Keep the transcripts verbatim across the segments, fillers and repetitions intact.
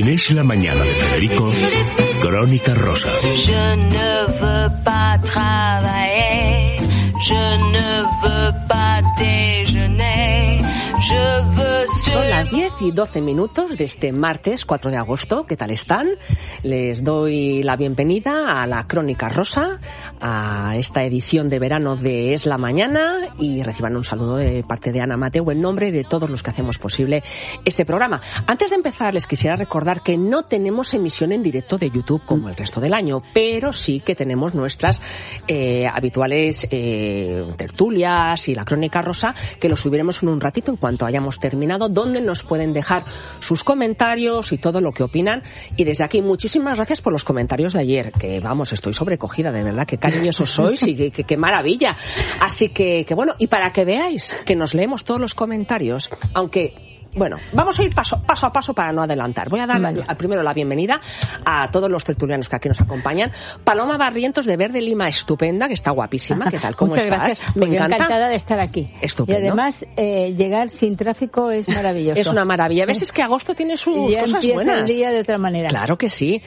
Es la mañana de Federico, Crónica Rosa. Je ne veux pas travailler, je ne veux pas déjeuner, je veux... Son las diez y doce minutos de este martes cuatro de agosto. ¿Qué tal están? Les doy la bienvenida a la Crónica Rosa, a esta edición de verano de Es la Mañana, y reciban un saludo de parte de Ana Mateu en nombre de todos los que hacemos posible este programa. Antes de empezar, les quisiera recordar que no tenemos emisión en directo de YouTube como el resto del año, pero sí que tenemos nuestras eh, habituales eh, tertulias y la Crónica Rosa, que lo subiremos en un ratito en cuanto hayamos terminado, donde nos pueden dejar sus comentarios y todo lo que opinan. Y desde aquí, muchísimas gracias por los comentarios de ayer, que vamos, estoy sobrecogida, de verdad, qué cariñosos sois y qué maravilla. Así que, que bueno, y para que veáis que nos leemos todos los comentarios, aunque... Bueno, vamos a ir paso, paso a paso para no adelantar. Voy a dar vale. al primero la bienvenida a todos los tertulianos que aquí nos acompañan. Paloma Barrientos, de Verde Lima, estupenda, que está guapísima. ¿Qué tal? ¿Cómo Muchas estás? Gracias. Me pues encanta. Encantada de estar aquí. Estupendo. Y además, eh, llegar sin tráfico es maravilloso. Es una maravilla. ¿Ves? Es que agosto tiene sus ya cosas empieza buenas. El día de otra manera. Claro que sí.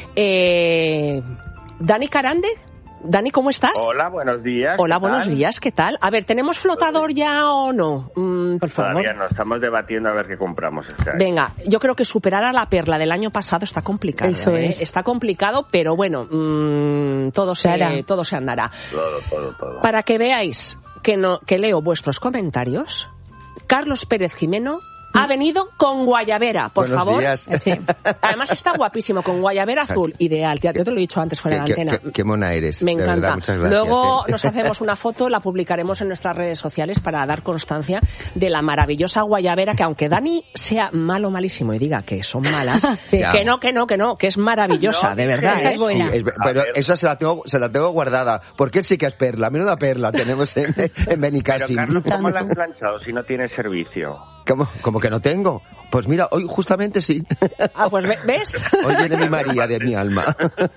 Eh, Dani Carande. Dani, ¿cómo estás? Hola, buenos días. Hola, buenos tal? días, ¿qué tal? A ver, ¿tenemos flotador ya o no? Mm, por favor. Todavía no, estamos debatiendo a ver qué compramos este año. Venga, yo creo que superar a la Perla del año pasado está complicado. Eso ¿eh? es. Está complicado, pero bueno, mmm, todo, se, todo se andará. Todo, todo, todo. Para que veáis que, no, que leo vuestros comentarios, Carlos Pérez Jimeno ha venido con guayabera, por Buenos favor. Días. Sí. Además está guapísimo, con guayabera azul, ideal. Yo te lo he dicho antes fuera de la antena. Qué, qué mona eres. Me encanta. De verdad, muchas gracias. Luego eh. nos hacemos una foto, la publicaremos en nuestras redes sociales para dar constancia de la maravillosa guayabera, que aunque Dani sea malo, malísimo y diga que son malas, sí. que no, que no, que no, que es maravillosa, no, de verdad. Esa ¿eh? es buena. Sí, es, pero esa se la tengo, se la tengo guardada, porque sí que es perla, menuda perla tenemos en, en Benicassim. Pero Carlos, ¿cómo la has planchado si no tiene servicio? ¿Cómo, ¿Cómo que no tengo? Pues mira, hoy justamente sí. Ah, pues ¿ves? Hoy viene mi María de mi alma.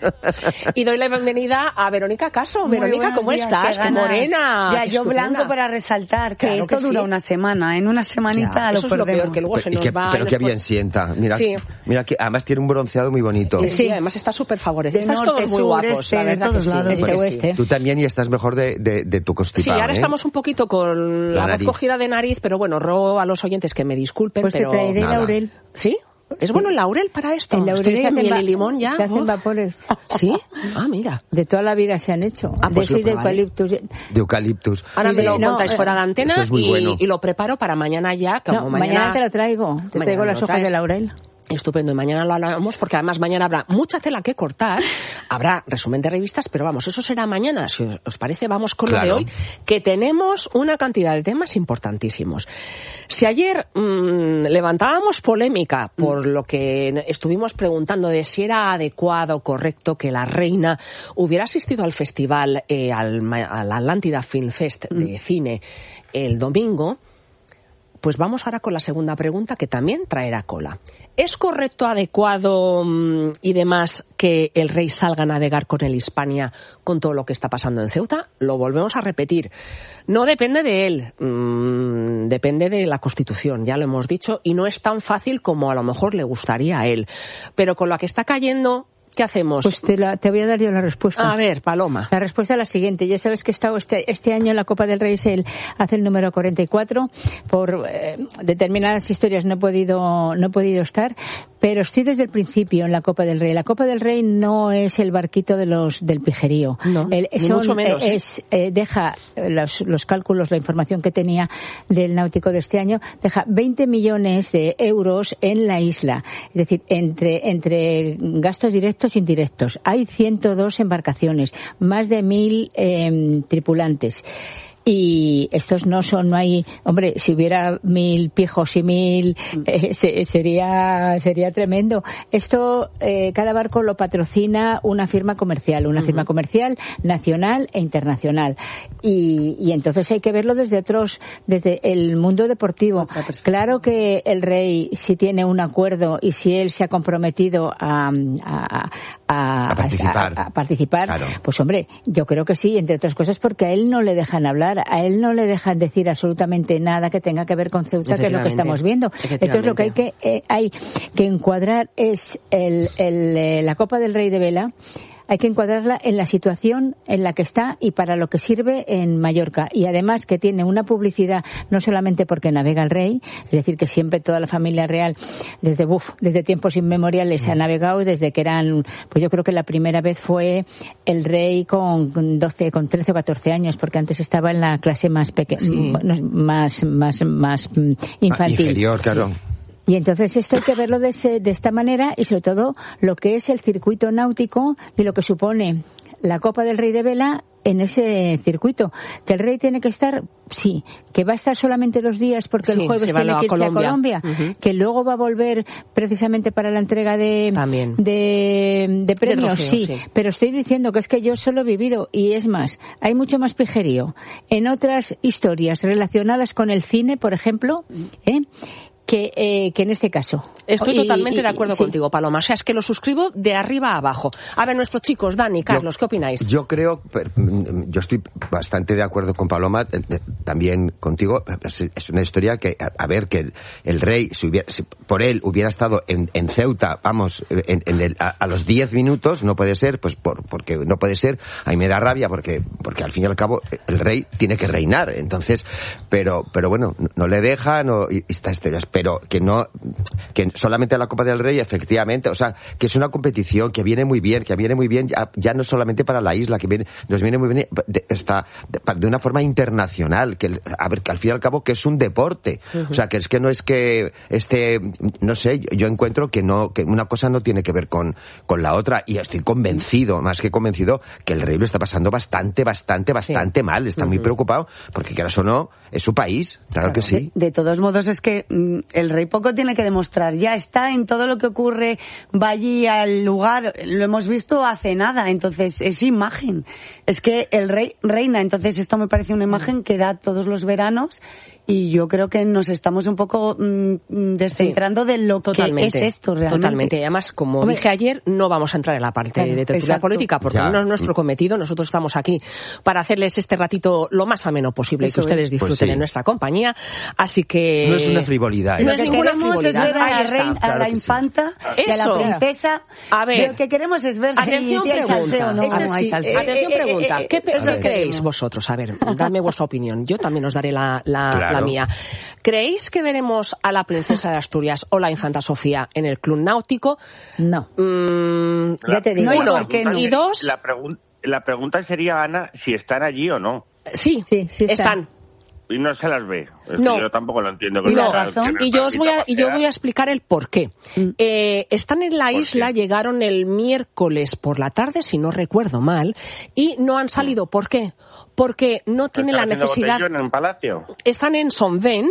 Y doy la bienvenida a Verónica Caso. Muy Verónica, ¿cómo días, estás? ¡Qué morena! Ya, qué yo estupenda. blanco para resaltar que claro esto que dura sí. una semana. En una semanita ya, lo eso perdemos. Es lo peor, que luego se nos que, va pero después... que bien sienta. Mira, sí. mira que además tiene un bronceado muy bonito. Sí, sí, además está súper favorecido. Estás norte, todos muy sur, guapos, este, la verdad de todos que sí. lados. Este, oeste. Tú también, y estás mejor de, de, de tu constipado. Sí, ahora ¿eh? estamos un poquito con la, la voz cogida de nariz, pero bueno, ruego a los oyentes que me disculpen, pues pero... te traeré Nada. laurel. ¿Sí? ¿Es bueno el laurel para esto? El laurel ¿Estoy se de hace miel va- y limón ya? Se hacen Uf. vapores. ¿Sí? Ah, mira. De toda la vida se han hecho. Ah, pues de eso y lo de probaré. eucaliptus. De eucaliptus. Ahora me Sí, lo no, contáis fuera de antena eso es muy y, bueno. y lo preparo para mañana ya. Como No, mañana... mañana te lo traigo. Te Mañana traigo me las lo hojas traes. de laurel. Estupendo, y mañana lo hablamos porque además mañana habrá mucha tela que cortar, habrá resumen de revistas, pero vamos, eso será mañana, si os, os parece, vamos con Claro. lo de hoy, que tenemos una cantidad de temas importantísimos. Si ayer mmm, levantábamos polémica por lo que estuvimos preguntando de si era adecuado, correcto que la reina hubiera asistido al festival, eh, al, al Atlántida Film Fest de cine el domingo, pues vamos ahora con la segunda pregunta, que también traerá cola. ¿Es correcto, adecuado mmm, y demás que el rey salga a navegar con el Hispania con todo lo que está pasando en Ceuta? Lo volvemos a repetir. No depende de él, mmm, depende de la Constitución, ya lo hemos dicho, y no es tan fácil como a lo mejor le gustaría a él. Pero con la que está cayendo... ¿Qué hacemos? Pues te, la, te voy a dar yo la respuesta. A ver, Paloma. La respuesta es la siguiente. Ya sabes que he estado este, este año en la Copa del Rey, es el, hace el número cuarenta y cuatro. Por eh, determinadas historias no he podido no he podido estar, pero estoy desde el principio en la Copa del Rey. La Copa del Rey no es el barquito de los del pijerío. No, el, ni son, mucho menos. Eh, es, eh, deja los, los cálculos, la información que tenía del náutico de este año, deja veinte millones de euros en la isla. Es decir, entre, entre gastos directos e indirectos. Hay ciento dos embarcaciones, más de mil eh, tripulantes. Y estos no son, no hay, hombre, si hubiera mil pijos y mil, eh, se, sería, sería tremendo. Esto, eh, cada barco lo patrocina una firma comercial, una uh-huh. firma comercial nacional e internacional. Y, y entonces hay que verlo desde otros, desde el mundo deportivo. Claro que el rey, si tiene un acuerdo y si él se ha comprometido a, a, a, a participar, a, a, a participar claro. pues hombre, yo creo que sí, entre otras cosas porque a él no le dejan hablar. lugar, a él no le dejan decir absolutamente nada que tenga que ver con Ceuta, que es lo que estamos viendo. Entonces lo que hay que eh, hay que encuadrar es el, el, eh, la Copa del Rey de Vela. Hay que encuadrarla en la situación en la que está y para lo que sirve en Mallorca. Y además que tiene una publicidad no solamente porque navega el rey, es decir, que siempre toda la familia real, desde uf, desde tiempos inmemoriales, ha navegado, desde que eran, pues yo creo que la primera vez fue el rey con doce, con trece o catorce años, porque antes estaba en la clase más pequeña, sí. más, más, más infantil. Inferior, claro. Sí. Y entonces esto hay que verlo de, ese, de esta manera y sobre todo lo que es el circuito náutico y lo que supone la Copa del Rey de Vela en ese circuito. Que el rey tiene que estar, sí, que va a estar solamente dos días porque sí, el jueves tiene que irse a Colombia, uh-huh. que luego va a volver precisamente para la entrega de, de, de premios, de trofeo, sí. sí. Pero estoy diciendo que es que yo solo he vivido, y es más, hay mucho más pijerío en otras historias relacionadas con el cine, por ejemplo, ¿eh? Que, eh, que en este caso. Estoy y, totalmente y, de acuerdo sí. contigo, Paloma. O sea, es que lo suscribo de arriba a abajo. A ver, nuestros chicos, Dani, Carlos, yo, ¿qué opináis? Yo creo, yo estoy bastante de acuerdo con Paloma, también contigo. Es una historia que, a, a ver, que el, el rey, si, hubiera, si por él hubiera estado en, en Ceuta, vamos, en, en el, a, a los diez minutos, no puede ser, pues por, porque no puede ser, a mí me da rabia, porque, porque al fin y al cabo el rey tiene que reinar. Entonces, pero, pero bueno, no le dejan, no, y esta historia. Pero que no, que solamente la Copa del Rey, efectivamente, o sea, que es una competición que viene muy bien, que viene muy bien ya, ya no solamente para la isla, que viene, nos viene muy bien de, está, de, de una forma internacional, que a ver, que al fin y al cabo que es un deporte, uh-huh. o sea, que es que no es que este, no sé, yo, yo encuentro que no, que una cosa no tiene que ver con, con la otra, y estoy convencido, más que convencido, que el rey lo está pasando bastante, bastante, bastante sí. mal, está uh-huh. muy preocupado, porque quieras o no, es su país, claro, claro. que sí. De, de todos modos es que mm, el rey poco tiene que demostrar, ya está en todo lo que ocurre, va allí al lugar, lo hemos visto hace nada, entonces es imagen, es que el rey reina, entonces esto me parece una imagen que da todos los veranos. Y yo creo que nos estamos un poco mmm, descentrando sí, de lo totalmente, que es esto realmente. Totalmente. Y además, como Hombre, dije ayer, no vamos a entrar en la parte claro, de tertulia política, porque ya. no es nuestro cometido. Nosotros estamos aquí para hacerles este ratito lo más ameno posible, Eso y que ustedes es. disfruten pues sí. en nuestra compañía. Así que... No es una frivolidad. ¿eh? No es ninguna frivolidad. Es ver a la, reina, a claro la infanta, sí. y a la princesa. A ver. Lo que queremos es ver atención si hay salseo o no. Eso sí. Salseo. Atención pregunta. ¿Qué, ¿qué creéis vosotros? A ver, dadme vuestra opinión. Yo también os daré la, la, claro. la mía. ¿Creéis que veremos a la princesa de Asturias o la infanta Sofía en el club náutico? No. Mm, la, ya te digo. Uno. ¿Por qué no? Y dos... La, pregun- la pregunta sería, Ana, si están allí o no. Sí, sí, sí están. están. Y no se las ve. Es no. que yo tampoco lo entiendo. Y, no. razón. y yo os voy a, y yo voy a explicar el por qué. Mm. Eh, están en la isla, llegaron el miércoles por la tarde, si no recuerdo mal, y no han salido. Mm. ¿Por qué? Porque no tienen la necesidad. ¿En un palacio? Están en Sonvent.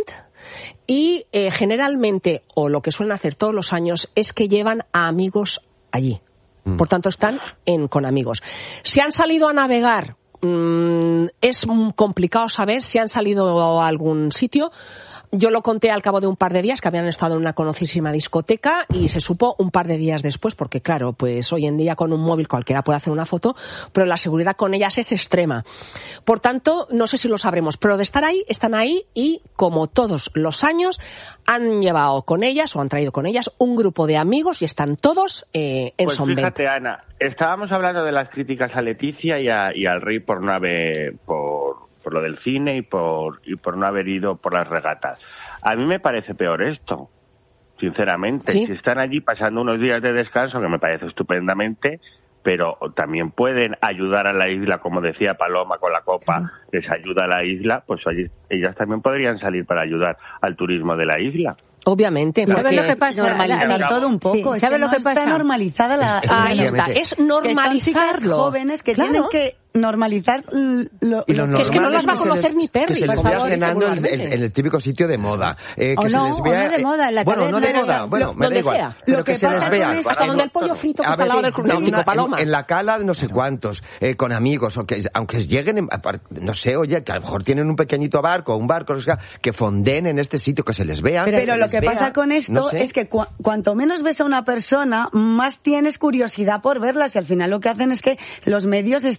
Y eh, generalmente, o lo que suelen hacer todos los años, es que llevan a amigos allí. Mm. Por tanto, están en, con amigos. Si han salido a navegar, mmm, es complicado saber si han salido a algún sitio. Yo lo conté al cabo de un par de días, que habían estado en una conocidísima discoteca, y se supo un par de días después, porque claro, pues hoy en día con un móvil cualquiera puede hacer una foto, pero la seguridad con ellas es extrema. Por tanto, no sé si lo sabremos, pero de estar ahí, están ahí, y como todos los años, han llevado con ellas, o han traído con ellas, un grupo de amigos, y están todos eh, en pues Sonvent. Fíjate, Ana, estábamos hablando de las críticas a Leticia y, a, y al rey por no haber... por por lo del cine y por y por no haber ido por las regatas. A mí me parece peor esto, sinceramente. ¿Sí? Si están allí pasando unos días de descanso, que me parece estupendamente, pero también pueden ayudar a la isla, como decía Paloma con la copa, les ayuda a la isla, pues allí, ellas también podrían salir para ayudar al turismo de la isla. Obviamente, ¿sabes porque lo que pasa? Normalizar todo un poco. Sí, ¿sabes lo que pasa? Está normalizada la... Ahí está, es normalizarlo. Que son jóvenes que claro. tienen que normalizar lo, y lo que es que no las va a conocer ni Perry. Que se les vea cenando en, en, en el típico sitio de moda. Eh, que o se no, les vea, o no de moda, en la bueno, no de moda, lo, bueno, lo, me da igual. Sea. Pero lo que, que se les vea. Hasta donde el pollo frito que está al lado del club náutico, Paloma. En, en la cala, no sé cuántos, eh, con amigos, o que, aunque lleguen, en, no sé, oye, que a lo mejor tienen un pequeñito barco, un barco, o sea, que fonden en este sitio, que se les vea. Pero, pero lo que vea, pasa con esto no sé. es que cu- cuanto menos ves a una persona, más tienes curiosidad por verla. Y al final lo que hacen es que los medios están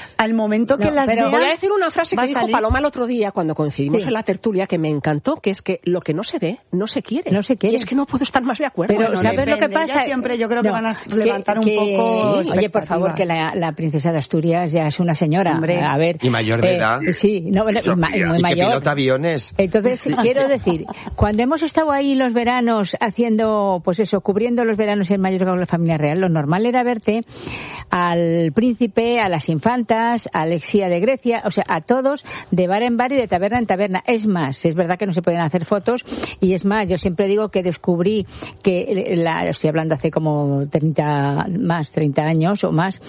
al momento que no, las pero vean, voy a decir una frase que dijo salir. Paloma el otro día cuando coincidimos Sí. en la tertulia que me encantó, que es que lo que no se ve, no se quiere. No se quiere. Y es que no puedo estar más de acuerdo. Pero Bueno, ¿sabes lo que depende. pasa? Ellas siempre yo creo que van a levantar un que- poco sí. Oye, por favor, que expectativas. la, la princesa de Asturias ya es una señora. Hombre. A ver. Y mayor de eh, edad. Sí, no, bueno, y, ma- y muy Y que mayor. pilota aviones. Entonces, quiero decir, cuando hemos estado ahí los veranos haciendo, pues eso, cubriendo los veranos en Mallorca con la familia real, lo normal era verte al príncipe, a las infantas, a Alexia de Grecia, o sea, a todos de bar en bar y de taberna en taberna. Es más, es verdad que no se pueden hacer fotos y es más, yo siempre digo que descubrí que, la, estoy hablando hace como treinta, más, treinta años o más,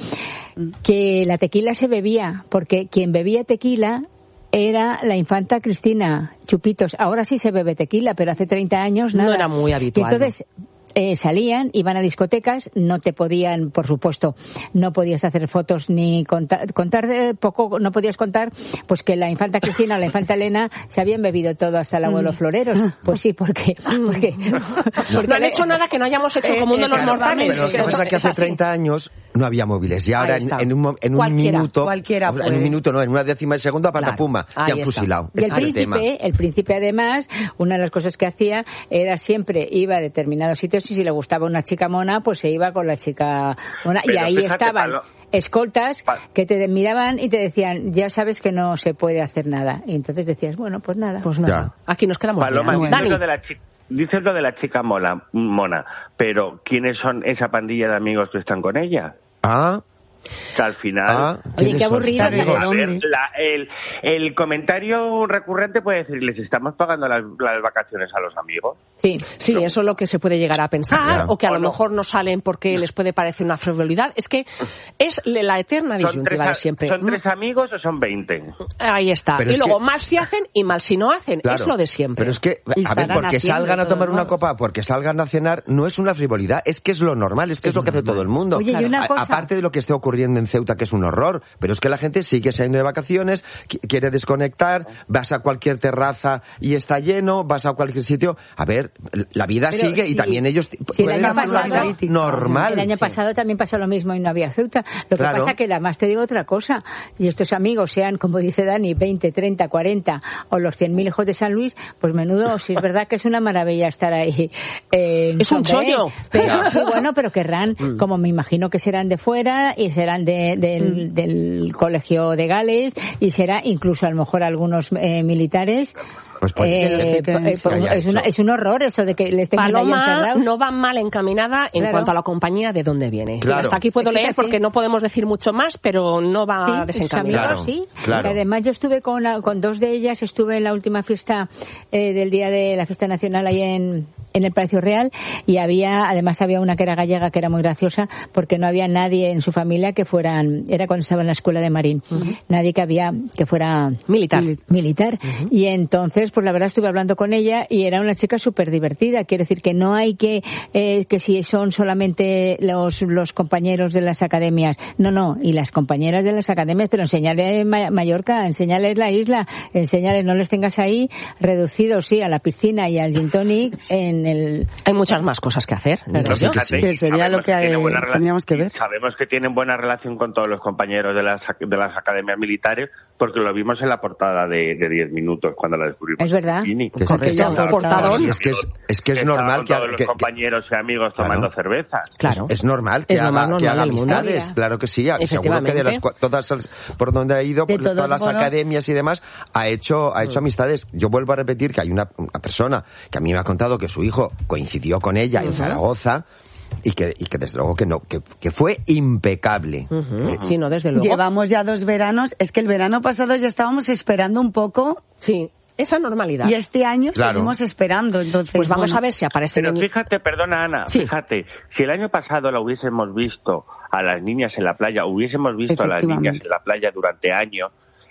que la tequila se bebía, porque quien bebía tequila era la infanta Cristina Chupitos. Ahora sí se bebe tequila, pero hace treinta años nada. No era muy habitual, Y entonces eh, salían, iban a discotecas, no te podían, por supuesto, no podías hacer fotos ni contar, contar de poco, no podías contar, pues que la infanta Cristina o la infanta Elena se habían bebido todo hasta el agua de los floreros. Pues sí, porque, porque, porque No han hecho nada que no hayamos hecho Eh, como uno de eh, los claro, mortales. Pero lo que pasa es que hace treinta años no había móviles y ahora Ahí en, está. en un, mo- en un Cualquiera, minuto, cualquiera o sea, en puede. un minuto no, en una décima de segundo, Claro, patapuma, ahí te han está. fusilado. Y el Ese es el tema. príncipe, el príncipe además, una de las cosas que hacía era siempre iba a determinados sitios y si le gustaba una chica mona, pues se iba con la chica mona. Pero y ahí fíjate, estaban Palo- escoltas Pa- que te miraban y te decían, ya sabes que no se puede hacer nada. Y entonces decías, bueno, pues nada. Pues nada, aquí nos quedamos Paloma, bien. dices Dani, lo de la chica, dices lo de la chica mola, mona, pero ¿quiénes son esa pandilla de amigos que están con ella? Ah, Que al final... ah, Oye, ¿quiénes qué son? aburrido. Amigos. A ver, la- el, el comentario recurrente puede decir, les estamos pagando las, las vacaciones a los amigos. Sí. sí, eso es lo que se puede llegar a pensar, Ya. o que a O lo no. mejor no salen porque les puede parecer una frivolidad. Es que es la eterna ¿Son tres, disyuntiva de a- siempre. ¿Son tres amigos o son veinte? Ahí está. Pero Y es luego, que- mal si hacen y mal si no hacen. Claro, Es lo de siempre. Pero es que, Y a ver, estarán porque haciendo salgan a de tomar todos una modos. copa, porque salgan a cenar, no es una frivolidad, es que es lo normal, es que es, lo que hace todo el mundo. Oye, y una A- cosa- Aparte de lo que esté ocurriendo en Ceuta, que es un horror, pero es que la gente sigue saliendo de vacaciones, qui- quiere desconectar, vas a cualquier terraza y está lleno, vas a cualquier sitio. A ver, la vida Pero sigue y sí, también ellos t- sí, el pueden año hacer una pasado- vida normal. El año Sí. pasado también pasó lo mismo y no había Ceuta. Lo que Claro. pasa que además te digo otra cosa. Y estos amigos, sean, como dice Dani, veinte, treinta, cuarenta o los cien mil hijos de San Luis, pues menudo, si es verdad que es una maravilla estar ahí. eh, en Es un San Bé. chollo. Pero Ya. sí, bueno, pero querrán, como me imagino que serán de fuera y serán de, del, del colegio de Gales y será incluso a lo mejor algunos eh, militares. Pues puede Eh, ser. que- eh, que pues haya es, una- hecho. es un horror eso de que les tengan ahí Paloma encerrados. no va mal encaminada en Claro. cuanto a la compañía de dónde viene. Claro. Hasta aquí puedo Es que es leer así. porque no podemos decir mucho más, pero no va Sí, sus desencaminada. amigos, Claro, sí. claro. Y además yo estuve con, la- con dos de ellas, estuve en la última fiesta eh, del día de la fiesta nacional ahí en, en el Palacio Real y había, además había una que era gallega que era muy graciosa porque no había nadie en su familia que fueran, era cuando estaba en la escuela de Marín, nadie que había que fuera Militar. militar. Y entonces, pues la verdad estuve hablando con ella y era una chica súper divertida. Quiero decir que no hay que, eh, que si son solamente los, los compañeros de las academias. No, no. Y las compañeras de las academias, pero enseñarles Ma- Mallorca, enseñarles la isla, enseñarles, no les tengas ahí reducidos, sí, a la piscina y al gin tonic en el... Hay muchas más cosas que hacer. digo Pero yo. sí que sí. Que sería Sabemos lo que, tienen eh, buena relación- teníamos que ver. Sabemos que tienen buena relación con todos los compañeros de las, de las academias militares porque lo vimos en la portada de, de diez minutos cuando la descubrimos. Es verdad. Bikini. Que sí, Correcto. que sí. Correcto. Portadón. Es que es, es que es Estaba normal con que, todos los que- compañeros y amigos Claro. tomando cervezas. Claro. Es normal que Es lo más haga, que normal haga del mundo. amistades, claro que sí. Seguro que de Efectivamente. las, cua- todas las- por donde ha ido, De por todas todos las modos- academias y demás, ha hecho, ha hecho amistades. Yo vuelvo a repetir que hay una, una persona que a mí me ha contado que su hijo coincidió con ella en Zaragoza y que, y que desde luego que no, que, que fue impecable. Ujú. Sí, no, desde luego. Llevamos ya dos veranos. Es que el verano pasado ya estábamos esperando un poco Sí, esa normalidad. y este año Claro. seguimos esperando. Entonces, Pues vamos bueno. a ver si aparece. Pero fíjate, perdona Ana, Sí. fíjate, si el año pasado la hubiésemos visto a las niñas en la playa, hubiésemos visto a las Efectivamente. niñas en la playa durante años,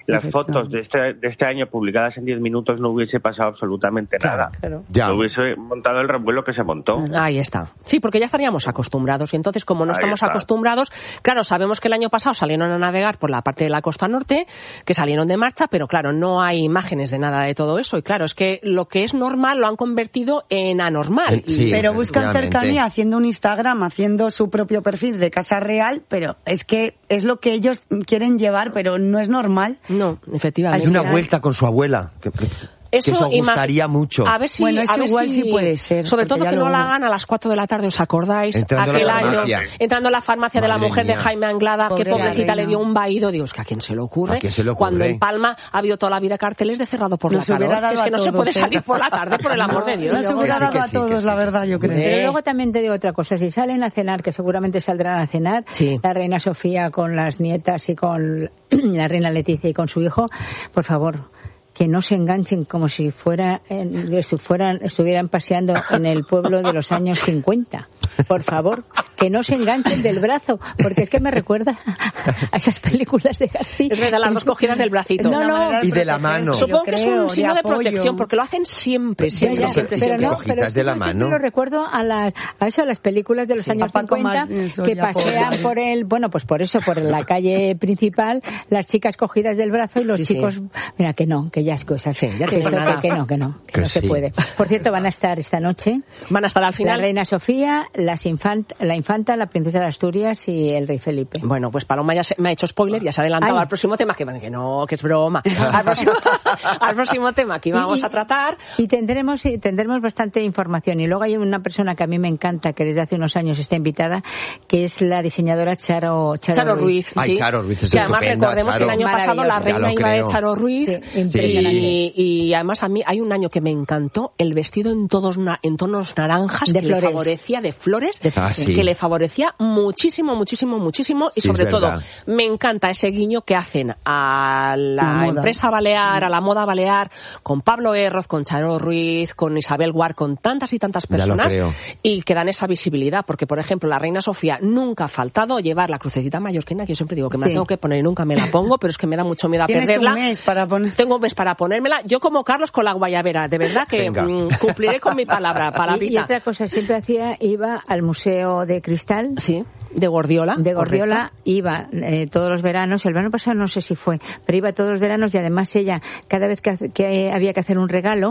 las fotos de este, de este año publicadas en diez minutos no hubiese pasado absolutamente nada. Claro. Ya. No hubiese montado el revuelo que se montó. Ahí está. Sí, porque ya estaríamos acostumbrados. Y entonces, como no Ahí estamos está. acostumbrados, claro, sabemos que el año pasado salieron a navegar por la parte de la costa norte, que salieron de marcha, pero claro, no hay imágenes de nada de todo eso. Y claro, es que lo que es normal lo han convertido en anormal. Eh, sí. Pero buscan efectivamente. cercanía haciendo un Instagram, haciendo su propio perfil de Casa Real, pero es que es lo que ellos quieren llevar, pero no es normal. No, efectivamente. Hay una vuelta con su abuela. Que, que Eso, eso ima- gustaría mucho. A ver si, Bueno, eso a ver igual si- sí puede ser, Sobre porque todo ya que no lo- la hagan a las cuatro de la tarde, ¿os acordáis? Entrando a la Aquel año, farmacia. entrando a la farmacia de la Madre mujer mía. de Jaime Anglada, Pobre que pobrecita reina. le dio un vaído. Dios, que a quién se le ocurre. ¿A quién se le ocurre? Cuando en Palma ha habido toda la vida carteles de cerrado por Nos la hubiera calor. dado Es que a no se todos, puede ¿eh? salir por la tarde, por el amor de Dios. Nos luego hubiera que sí, dado que a sí, que todos, sí, la que verdad, sí. yo creo. Pero Eh. luego también te digo otra cosa, si salen a cenar, que seguramente saldrán a cenar, Sí. la reina Sofía con las nietas y con la reina Leticia y con su hijo, por favor, que no se enganchen como si fuera, eh, si fueran, estuvieran paseando en el pueblo de los años cincuenta. Por favor, que no se enganchen del brazo, porque es que me recuerda a esas películas de García. Es verdad, las dos cogidas del bracito. No, no, Y de la mano. Supongo que es un creo, signo de de apoyo. protección, porque lo hacen siempre, Ya, siempre, ya, siempre, pero siempre. no, Cogidas pero es que de la yo mano. siempre lo recuerdo a las a eso, a las películas de los Sí, años a Paco cincuenta Mar- eso, que ya, pasean pobre. por el, bueno, pues por eso, por la calle principal, las chicas cogidas del brazo y los Sí, sí. chicos, mira que no, que ya es cosas, Sí, ya te que, digo eso, nada. que no, que no, que Que no se sí. puede. Por cierto, van a estar esta noche Van a estar al la final. reina Sofía, las infant, la infanta, la princesa de Asturias y el rey Felipe. Bueno, pues Paloma ya se- me ha hecho spoiler, ya se ha adelantado Ay. al próximo tema, que, bueno, que no, que es broma. Al próximo, al próximo tema que íbamos Y- y- a tratar. Y tendremos, y tendremos bastante información. Y luego hay una persona que a mí me encanta, que desde hace unos años está invitada, que es la diseñadora Charo, Charo, Charo Ruiz. Ay, sí. Charo Ruiz es Que además estupenda, recordemos Charo. que el año pasado la Maravillosa. reina Ya lo iba de creo. Charo Ruiz. Sí, impresionante. y, y además a mí hay un año que me encantó el vestido en todos na- en tonos naranjas De que le flores. favorecía de flores, De- Ah, sí. que le favorecía muchísimo, muchísimo, muchísimo y Sí, sobre es todo verdad. me encanta ese guiño que hacen a la, La moda. empresa balear, a la moda balear, con Pablo Erroz, con Charo Ruiz, con Isabel Guar, con tantas y tantas Ya lo personas creo. y que dan esa visibilidad, porque por ejemplo la reina Sofía nunca ha faltado llevar la crucecita mallorquina, que yo siempre digo que me la Sí. tengo que poner y nunca me la pongo, pero es que me da mucho miedo a Tienes perderla. un mes para poner... Tengo un mes para ponérmela. Yo como Carlos con la guayabera, de verdad que Venga. mm, cumpliré con mi palabra, Y, y palabrita. otra cosa, siempre hacía, iba al Museo de Cristal, Sí, de Gordiola. de Gordiola, correcto. iba eh, todos los veranos, el verano pasado no sé si fue, pero iba todos los veranos y además ella, cada vez que, hace- que había que hacer un regalo,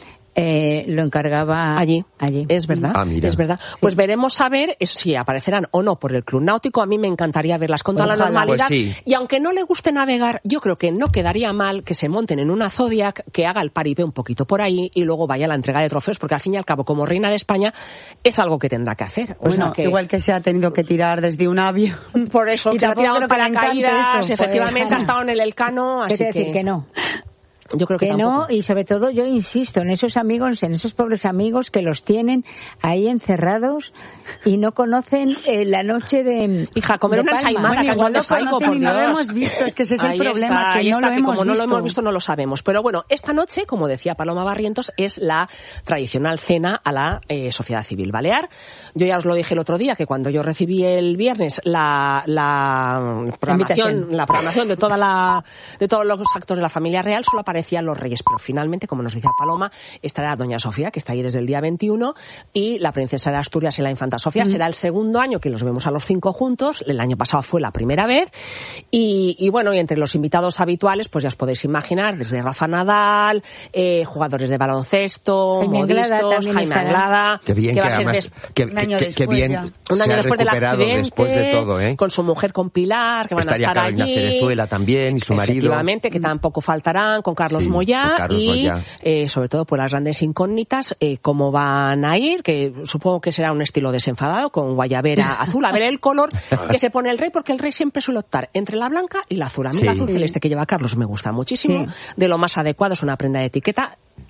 eh, lo encargaba Allí. allí. Es verdad, Ah, mira. es verdad. Pues veremos a ver eh, si aparecerán o no por el Club Náutico. A mí me encantaría verlas con toda la Ojalá. normalidad. Pues sí. Y aunque no le guste navegar, yo creo que no quedaría mal que se monten en una Zodiac, que haga el paripé un poquito por ahí y luego vaya a la entrega de trofeos, porque al fin y al cabo, como reina de España, es algo que tendrá que hacer. O Bueno, sea que- igual que se ha tenido que tirar desde un avión. Por eso, Y que ha tampoco tirado creo que le encante paracaídas, eso. efectivamente Pues, ha estado en el Elcano, ¿Qué así te decir que no? Yo creo que, Que tampoco. no, y sobre todo yo insisto en esos amigos, en esos pobres amigos que los tienen ahí encerrados y no conocen eh, la noche de Hija, comer de una Palma. ensaimada Bueno, que igual han hecho lo Saico, conocen por y no lo Dios. hemos visto, es que ese es el Ahí problema, está, que ahí no está, lo que hemos como no lo visto. hemos visto no lo sabemos. Pero bueno, esta noche, como decía Paloma Barrientos, es la tradicional cena a la eh, Sociedad Civil Balear. Yo ya os lo dije el otro día, que cuando yo recibí el viernes la, la programación, invitación. la programación de toda la, de todos los actos de la familia real, solo aparecían los reyes, pero finalmente, como nos decía Paloma, estará Doña Sofía, que está ahí desde el día veintiuno, y la princesa de Asturias y la infanta Sofía. Será el segundo año que los vemos a los cinco juntos. El año pasado fue la primera vez. Y, y bueno, y entre los invitados habituales, pues ya os podéis imaginar, desde Rafa Nadal, eh, jugadores de baloncesto, Jaime Anglada modistos, también Jaime estará. Anglada, Qué bien que que, va a ser además, des- que, un año que- que después bien ya. un se año ha después del recuperado accidente, después de todo, ¿eh? con su mujer, con Pilar, que van Estaría a estar Carolina allí. Cerezuela también y su marido. Efectivamente, que tampoco faltarán, con Carlos Sí, Moyá con Carlos y Moyá. eh, sobre todo pues las grandes incógnitas, eh, cómo van a ir, que supongo que será un estilo desenfadado, con guayabera azul, a ver el color que se pone el rey, porque el rey siempre suele optar entre la blanca y la azul. A mí Sí. el azul celeste que lleva Carlos me gusta muchísimo, Sí. de lo más adecuado, es una prenda de etiqueta.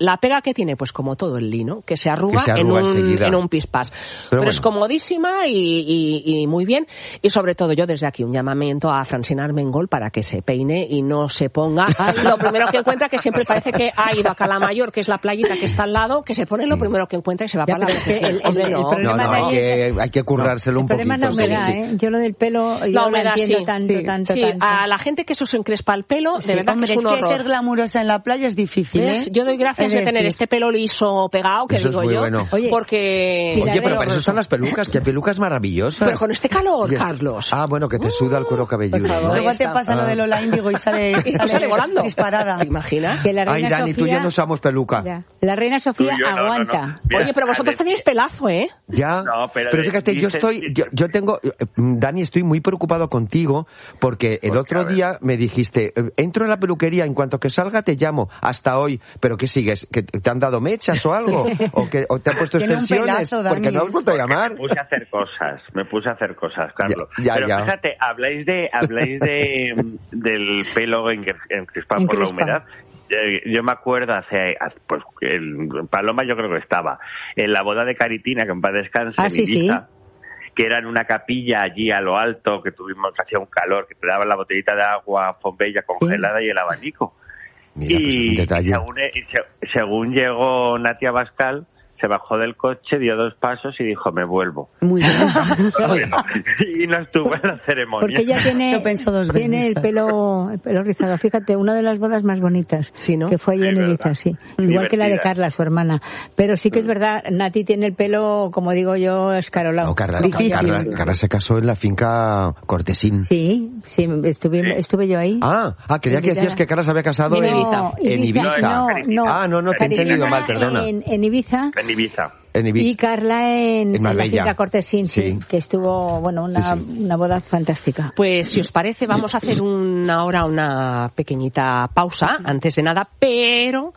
La pega que tiene, pues como todo el lino, que se arruga, que se arruga en, un, enseguida. en un pispás. Pero, Pero bueno. es comodísima y, y, y muy bien. Y sobre todo yo desde aquí un llamamiento a Francina Armengol para que se peine y no se ponga lo primero que encuentra, que siempre parece que ha ido a Calamayor, que es la playita que está al lado, que se pone lo primero que encuentra y se va Ya, para la pero es que el- Hombre, el- el no. problema No, no, de hay ahí que, hay que currárselo El un problema poquito. es la humedad, sí, ¿eh? Yo lo del pelo, yo La lo humedad, entiendo sí. tanto, Sí. tanto, Sí, tanto. a la gente que eso se encrespa el pelo, de Sí, verdad hombre, que es un es que horror. ser glamurosa en la playa es difícil, ¿Ves? ¿eh? Yo doy gracias Es de tener decir, este pelo liso pegado, que Eso es digo muy yo, bueno. Oye, porque... Mira, Oye, pero Pero- para eso están las pelucas, que pelucas maravillosas. Pero con este calor, Y es- Carlos. Ah, bueno, que te suda el cuero cabelludo. por favor. ¿no? Luego Ahí te está. pasa lo Ah. de Lola Índigo y sale, Y sale, sale volando. disparada. ¿Te imaginas? Que la Ay, reina Dani, tú y Sofía, yo no usamos peluca. ya, la reina Sofía Tú y yo no, no, no. aguanta. Mira, Oye, pero vosotros Alex, tenéis pelazo, ¿eh? Ya, No, pero pero fíjate, yo dice- estoy, yo, yo tengo, eh, Dani, estoy muy preocupado contigo porque el Porque, otro a ver. día me dijiste, eh, entro en la peluquería, en cuanto que salga te llamo, hasta hoy, pero ¿qué sigues? ¿Que te han dado mechas o algo? ¿O, que, o te han puesto Tiene un extensiones? pelazo, Dani. Porque no has vuelto a llamar. Me puse a hacer cosas, me puse a hacer cosas, Carlos. Ya, ya, Pero ya. fíjate, habláis de habláis de del pelo encre- encrispado por la Encrespa. humedad. Eh, Yo me acuerdo hace, hace- pues el Paloma yo creo que estaba en la boda de Caritina, que en paz descanse, Ah, en sí, sí. Ibiza, que era en una capilla allí a lo alto, que tuvimos, que hacía un calor, que te daban la botellita de agua Fombella congelada y el abanico. Mira, pues es un y detalle. según, y se- según llegó Natia Bascal, se bajó del coche, dio dos pasos y dijo, me vuelvo. Muy bien. Bueno, y no estuvo en la ceremonia. Porque ella tiene, Lo pensó dos tiene veces. el pelo, el pelo rizado. Fíjate, una de las bodas más bonitas Sí, ¿no? que fue allí Sí, en verdad. Ibiza, sí. Igual que la de Divertida. Carla, su hermana. Pero sí que es verdad, Nati tiene el pelo, como digo yo, escarolado. No, Carla, Difícil. Carla, Carla se casó en la finca Cortesín. Sí, sí, estuve, Sí. estuve yo ahí. Ah, ah, creía que Invitada. decías que Carla se había casado En en Ibiza. En Ibiza. No, no. Ah, no, no, te he Caritina entendido mal, perdona. En, en Ibiza. En Ibiza. En Ibiza. Y Carla en, En en la Marbella. finca Cortesín, sí, Sí. que estuvo, bueno, una, Sí, sí. una boda fantástica. Pues si os parece, vamos a hacer una hora, una pequeñita pausa, antes de nada, pero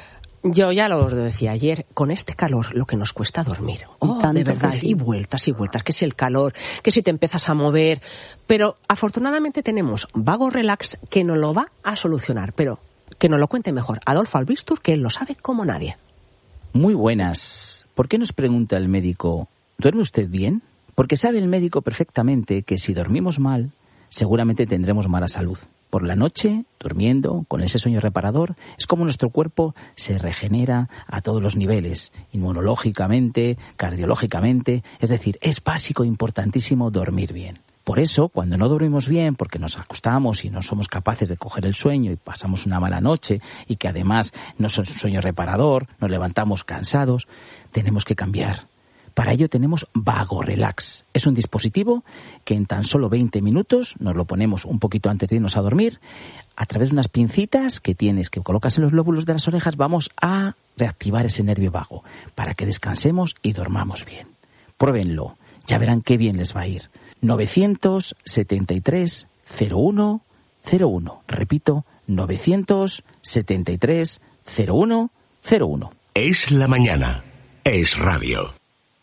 yo ya lo decía ayer, con este calor lo que nos cuesta dormir. Oh, tanto, de verdad, sí. y vueltas y vueltas, que si el calor, que si te empiezas a mover, pero afortunadamente tenemos Vago Relax que nos lo va a solucionar, pero que nos lo cuente mejor Adolfo Albistur, que él lo sabe como nadie. Muy buenas. ¿Por qué nos pregunta el médico, ¿duerme usted bien? Porque sabe el médico perfectamente que si dormimos mal, seguramente tendremos mala salud. Por la noche, durmiendo, con ese sueño reparador, es como nuestro cuerpo se regenera a todos los niveles, inmunológicamente, cardiológicamente, es decir, es básico, importantísimo dormir bien. Por eso, cuando no dormimos bien, porque nos acostamos y no somos capaces de coger el sueño y pasamos una mala noche y que además no es un sueño reparador, nos levantamos cansados, tenemos que cambiar. Para ello tenemos Vago Relax. Es un dispositivo que en tan solo veinte minutos nos lo ponemos un poquito antes de irnos a dormir. A través de unas pincitas que tienes, que colocas en los lóbulos de las orejas, vamos a reactivar ese nervio vago para que descansemos y dormamos bien. Pruébenlo, ya verán qué bien les va a ir. novecientos setenta y tres cero uno cero uno. Repito, novecientos setenta y tres cero uno cero uno. Es la mañana. Es radio.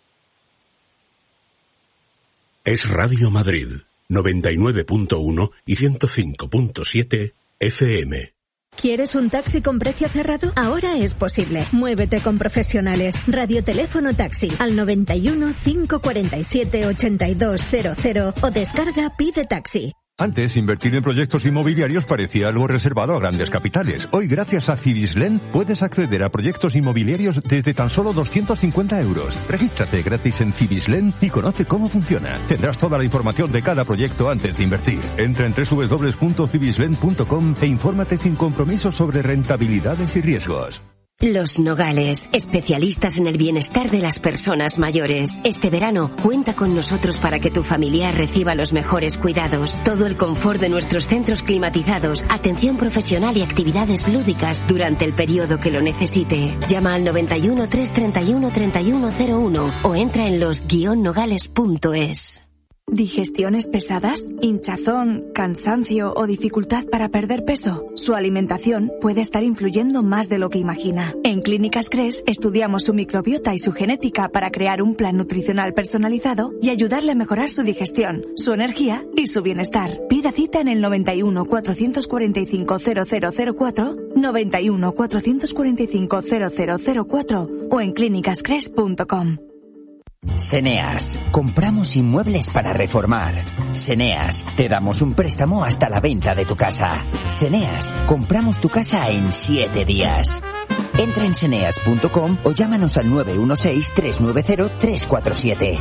Es Radio Madrid, noventa y nueve punto uno y ciento cinco punto siete F M. ¿Quieres un taxi con precio cerrado? Ahora es posible. Muévete con profesionales. Radioteléfono taxi al noventa y uno, cinco cuarenta y siete, ochenta y dos cero cero o descarga Pide Taxi. Antes, invertir en proyectos inmobiliarios parecía algo reservado a grandes capitales. Hoy, gracias a Cibislen, puedes acceder a proyectos inmobiliarios desde tan solo doscientos cincuenta euros. Regístrate gratis en Cibislen y conoce cómo funciona. Tendrás toda la información de cada proyecto antes de invertir. Entra en doble u doble u doble u punto cibislen punto com e infórmate sin compromiso sobre rentabilidades y riesgos. Los Nogales, especialistas en el bienestar de las personas mayores. Este verano, cuenta con nosotros para que tu familiar reciba los mejores cuidados. Todo el confort de nuestros centros climatizados, atención profesional y actividades lúdicas durante el periodo que lo necesite. Llama al noventa y uno, trescientos treinta y uno, treinta y uno cero uno o entra en los guion nogales punto es. ¿Digestiones pesadas? ¿Hinchazón, cansancio o dificultad para perder peso? Su alimentación puede estar influyendo más de lo que imagina. En Clínicas Cres estudiamos su microbiota y su genética para crear un plan nutricional personalizado y ayudarle a mejorar su digestión, su energía y su bienestar. Pida cita en el noventa y uno, cuatrocientos cuarenta y cinco, cero cero cero cuatro, noventa y uno, cuatrocientos cuarenta y cinco, cero cero cero cuatro o en clínicas cres punto com. Seneas, compramos inmuebles para reformar. Seneas, te damos un préstamo hasta la venta de tu casa. Seneas, compramos tu casa en siete días. Entra en seneas punto com o llámanos al nueve uno seis, tres nueve cero, tres cuatro siete.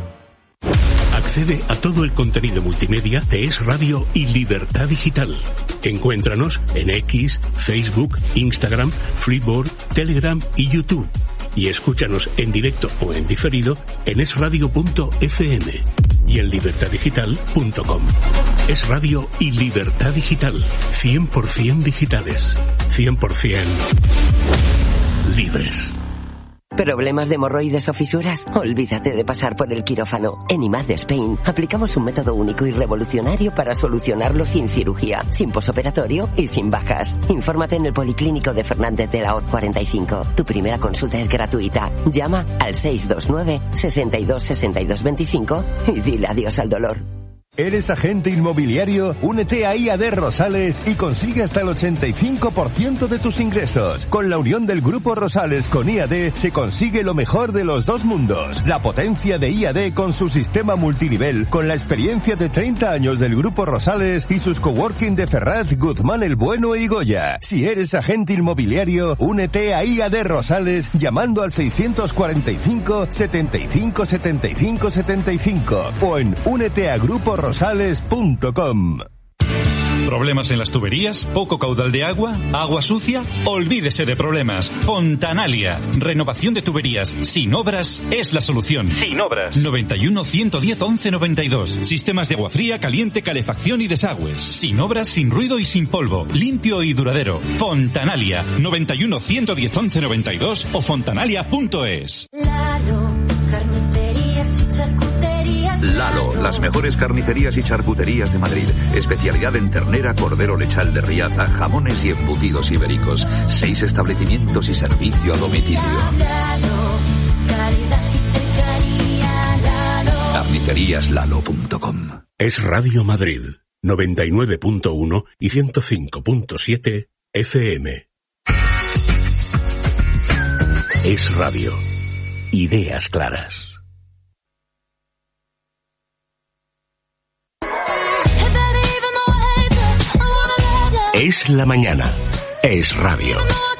Accede a todo el contenido multimedia de Es Radio y Libertad Digital. Encuéntranos en X, Facebook, Instagram, Flipboard, Telegram y YouTube. Y escúchanos en directo o en diferido en es radio punto efe eme y en libertad digital punto com. Es Radio y Libertad Digital. cien por ciento digitales. cien por ciento libres. ¿Problemas de hemorroides o fisuras? Olvídate de pasar por el quirófano. En I M A D Spain aplicamos un método único y revolucionario para solucionarlo sin cirugía, sin posoperatorio y sin bajas. Infórmate en el Policlínico de Fernández de la Hoz cuarenta y cinco. Tu primera consulta es gratuita. Llama al seis dos nueve, sesenta y dos, sesenta y dos veinticinco y dile adiós al dolor. ¿Eres agente inmobiliario? Únete a I A D Rosales y consigue hasta el ochenta y cinco por ciento de tus ingresos. Con la unión del Grupo Rosales con I A D se consigue lo mejor de los dos mundos. La potencia de I A D con su sistema multinivel, con la experiencia de treinta años del Grupo Rosales y sus coworking de Ferraz, Guzmán el Bueno y Goya. Si eres agente inmobiliario, únete a I A D Rosales llamando al seiscientos cuarenta y cinco, setenta y cinco, setenta y cinco, setenta y cinco o en únete a Grupo Rosales. rosales punto com. ¿Problemas en las tuberías? ¿Poco caudal de agua? ¿Agua sucia? Olvídese de problemas. Fontanalia. Renovación de tuberías sin obras es la solución. Sin obras. noventa y uno, ciento diez, once noventa y dos. Sistemas de agua fría, caliente, calefacción y desagües. Sin obras, sin ruido y sin polvo. Limpio y duradero. Fontanalia. noventa y uno, ciento diez, once noventa y dos o fontanalia punto es. Lalo, carnicerías y charcuterías. Lalo, las mejores carnicerías y charcuterías de Madrid. Especialidad en ternera, cordero lechal de Riaza, jamones y embutidos ibéricos. Seis establecimientos y servicio a domicilio. Lalo, calidad y cercanía, Lalo. carnicerías lalo punto com. Es Radio Madrid, noventa y nueve punto uno y ciento cinco punto siete efe eme. Es Radio. Ideas claras. Es la mañana. Es radio.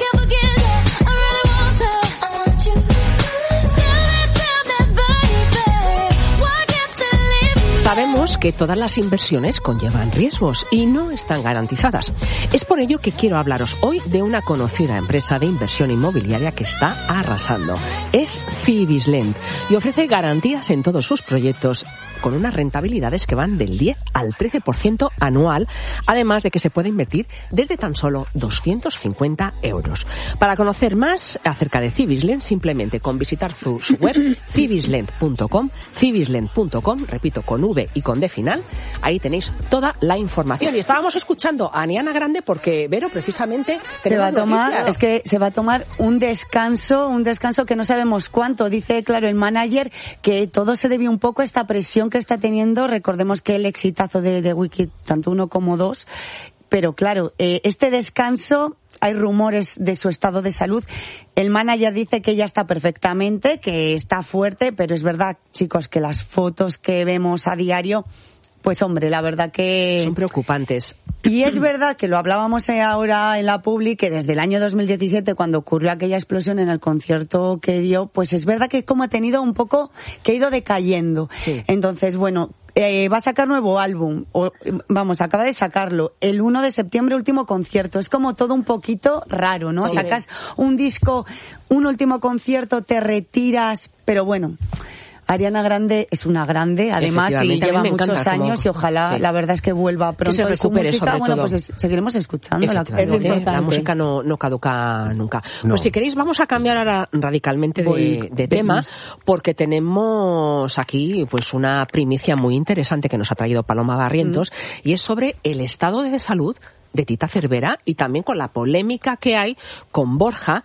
Sabemos que todas las inversiones conllevan riesgos y no están garantizadas. Es por ello que quiero hablaros hoy de una conocida empresa de inversión inmobiliaria que está arrasando. Es Cibisland y ofrece garantías en todos sus proyectos con unas rentabilidades que van del diez al trece por ciento anual, además de que se puede invertir desde tan solo doscientos cincuenta euros. Para conocer más acerca de Cibisland, simplemente con visitar su, su web cibisland punto com, cibisland punto com, repito, con V y con D final, ahí tenéis toda la información. Y estábamos escuchando a Aniana Grande porque, Vero, precisamente se va a tomar, noticias. es que se va a tomar un descanso, un descanso que no sabemos cuánto. Dice, claro, el manager que todo se debió un poco a esta presión que está teniendo. Recordemos que el exitazo de, de Wiki, tanto uno como dos, pero claro, eh, este descanso, hay rumores de su estado de salud. El manager dice que ya está perfectamente, que está fuerte, pero es verdad, chicos, que las fotos que vemos a diario, pues hombre, la verdad que... son preocupantes. Y es verdad que lo hablábamos ahora en la Publi, que desde el año dos mil diecisiete, cuando ocurrió aquella explosión en el concierto que dio, pues es verdad que como ha tenido un poco, que ha ido decayendo. Sí. Entonces, bueno, eh, va a sacar nuevo álbum, o, vamos, acaba de sacarlo, el uno de septiembre, último concierto. Es como todo un poquito raro, ¿no? Sí. Sacas un disco, un último concierto, te retiras, pero bueno... Ariana Grande es una grande, además, y lleva muchos años como... y ojalá, sí. la verdad es que vuelva pronto. Que se recupere, música, sobre bueno, todo. Pues seguiremos escuchando. La, la música no, no caduca nunca. No. Pues si queréis vamos a cambiar ahora radicalmente de, de tema, porque tenemos aquí pues una primicia muy interesante que nos ha traído Paloma Barrientos, mm. y es sobre el estado de salud de Tita Cervera y también con la polémica que hay con Borja,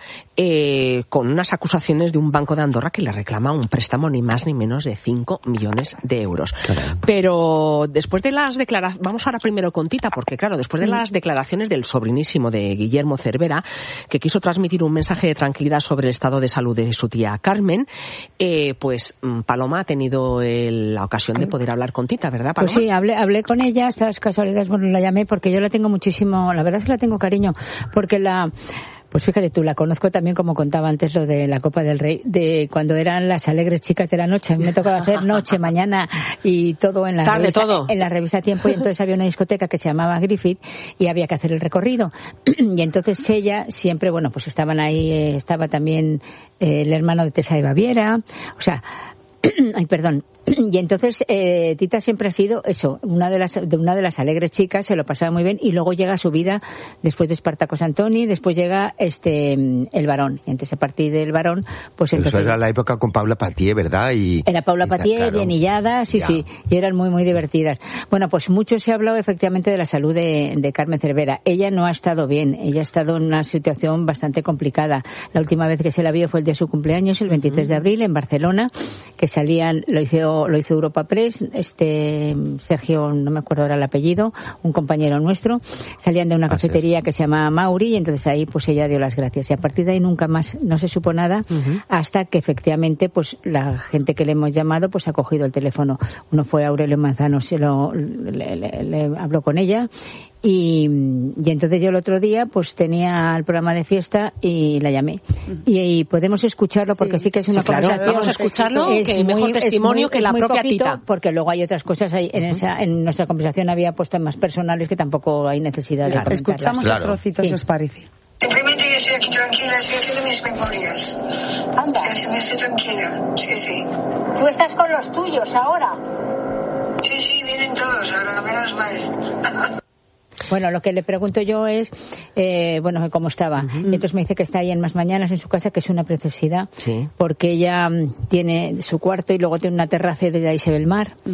eh, con unas acusaciones de un banco de Andorra que le reclama un préstamo ni más ni menos de cinco millones de euros. Claro. Pero después de las declaraciones, vamos ahora primero con Tita, porque claro, después de las declaraciones del sobrinísimo de Guillermo Cervera, que quiso transmitir un mensaje de tranquilidad sobre el estado de salud de su tía Carmen, eh, pues Paloma ha tenido el, la ocasión de poder hablar con Tita, ¿verdad, Paloma? Pues sí, hablé, hablé con ella, estas casualidades, bueno, la llamé porque yo la tengo muchísimo, la verdad es que la tengo cariño, porque la... Pues fíjate tú, la conozco también, como contaba antes lo de la Copa del Rey, de cuando eran las alegres chicas de la noche. A mí me tocaba hacer noche, mañana y todo en la Tarde, revista, todo. en la revista Tiempo, y entonces había una discoteca que se llamaba Griffith y había que hacer el recorrido. Y entonces ella siempre, bueno, pues estaban ahí, eh, estaba también eh, el hermano de Teresa de Baviera, o sea, ay, perdón. Y entonces eh, Tita siempre ha sido eso, una de las de una de las alegres chicas, se lo pasaba muy bien, y luego llega su vida después de Espartacos Antoni, después llega este el Varón. Entonces a partir del Varón, pues entonces eso era la época con Paula Patié, ¿verdad? Y era Paula Patié, claro. Bien hillada, sí, ya. sí, y eran muy muy divertidas. Bueno, pues mucho se ha hablado efectivamente de la salud de, de Carmen Cervera. Ella no ha estado bien, ella ha estado en una situación bastante complicada. La última vez que se la vio fue el día de su cumpleaños, el veintitrés de abril, en Barcelona, que salían, lo hizo lo hizo Europa Press, este Sergio, no me acuerdo ahora el apellido, un compañero nuestro, salían de una cafetería ah, sí. que se llama Mauri, y entonces ahí pues ella dio las gracias, y a partir de ahí nunca más no se supo nada, uh-huh. hasta que efectivamente pues la gente que le hemos llamado pues ha cogido el teléfono. Uno fue Aurelio Manzano, se lo le, le, le habló con ella. Y, y entonces yo el otro día pues tenía el programa de fiesta y la llamé. Y, y podemos escucharlo porque sí, sí que es una sí, claro. conversación. Vamos a escucharlo, es que muy, mejor testimonio muy, que la muy propia poquito, Tita. Porque luego hay otras cosas ahí en, uh-huh. esa, en nuestra conversación había puesto más personales que tampoco hay necesidad claro. de comentarlas. Escuchamos claro. otro trocito, sí. si os parece. Simplemente yo estoy aquí tranquila, estoy haciendo mis memorias. Anda. Estoy haciendo esto tranquila, sí, sí. ¿Tú estás con los tuyos ahora? Sí, sí, vienen todos, ahora menos mal. Bueno, lo que le pregunto yo es, eh, bueno, cómo estaba. Uh-huh. Y entonces me dice que está ahí en Más Mañanas, en su casa, que es una preciosidad, sí. porque ella um, tiene su cuarto y luego tiene una terraza y desde ahí se ve el mar. Uh-huh.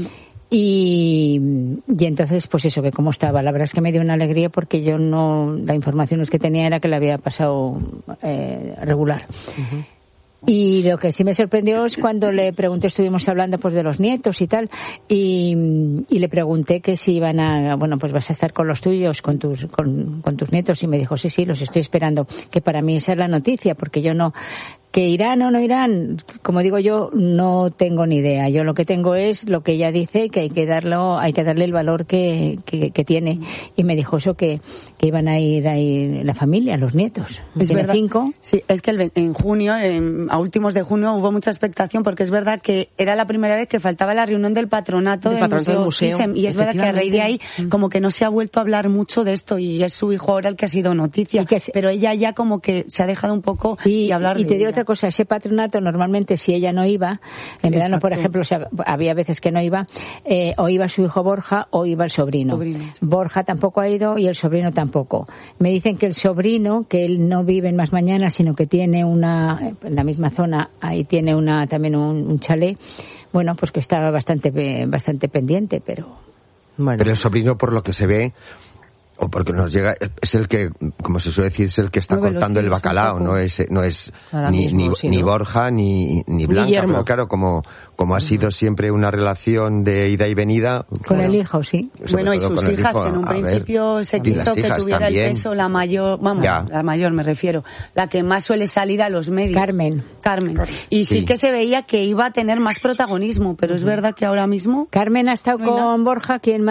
Y, y entonces, pues eso, que cómo estaba. La verdad es que me dio una alegría porque yo no, la información que tenía era que le había pasado eh, regular. Uh-huh. Y lo que sí me sorprendió es cuando le pregunté, estuvimos hablando pues de los nietos y tal, y, y le pregunté que si iban a, bueno, pues vas a estar con los tuyos, con tus, con, con tus nietos, y me dijo, sí, sí, los estoy esperando, que para mí esa es la noticia, porque yo no, que irán o no irán, como digo yo, no tengo ni idea. Yo lo que tengo es lo que ella dice, que hay que darlo, hay que darle el valor que, que, que tiene. Y me dijo eso, que, que iban a ir ahí la familia, los nietos. Es tiene verdad. cinco. Sí, es que el, en junio, en, a últimos de junio, hubo mucha expectación, porque es verdad que era la primera vez que faltaba la reunión del patronato, del, patronato museo, del museo. Thyssen, y es verdad que a raíz de ahí, como que no se ha vuelto a hablar mucho de esto, y es su hijo ahora el que ha sido noticia. Se, pero ella ya como que se ha dejado un poco y, de hablar y de te digo ella. Otra cosa, ese patronato normalmente si ella no iba, en verano Exacto. por ejemplo, o sea, había veces que no iba, eh, o iba su hijo Borja o iba el sobrino. Sobrino. Borja tampoco ha ido y el sobrino tampoco. Me dicen que el sobrino, que él no vive en Más Mañana, sino que tiene una, en la misma zona, ahí tiene una también un, un chalet, bueno, pues que estaba bastante, bastante pendiente, pero... Bueno. Pero el sobrino, por lo que se ve, o porque nos llega, es el que, como se suele decir, es el que está Muévelo, cortando sí, el bacalao, no es, no es ni, mismo, ni, sí, ¿no? ni Borja ni, ni Blanca, Guillermo. Pero claro, como, como ha sido siempre una relación de ida y venida. Con bueno, el hijo, sí. Bueno, y sus hijas, hijo, que en un principio ver, se quiso que tuviera también. El peso, la mayor, vamos, ya. la mayor me refiero, la que más suele salir a los medios. Carmen. Carmen. Y sí, sí que se veía que iba a tener más protagonismo, pero uh-huh. es verdad que ahora mismo... Carmen ha estado no con Borja, quien